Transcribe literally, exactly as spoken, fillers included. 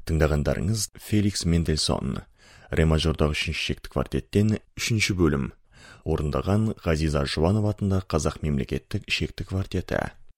Тыңдағандарыңыз Феликс Мендельсон, ре мажордағы үшінші шекті квартеттен үшінші бөлім. Орындаған Ғазиза Жұбанова атындағы Қазақ мемлекеттік шекті квартеті.